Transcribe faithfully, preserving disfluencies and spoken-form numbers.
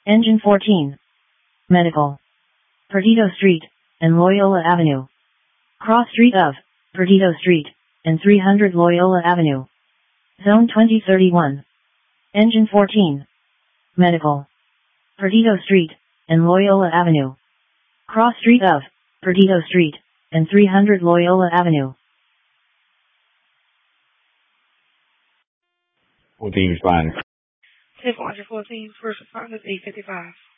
Engine fourteen. Medical. Perdido Street and Loyola Avenue. Cross street of Perdido Street and three hundred Loyola Avenue. Zone twenty thirty-one. Engine fourteen. Medical. Perdido Street and Loyola Avenue. Cross street of Perdido Street and three hundred Loyola Avenue. fourteen responding. ten four fourteen, first responders, eight fifty-five.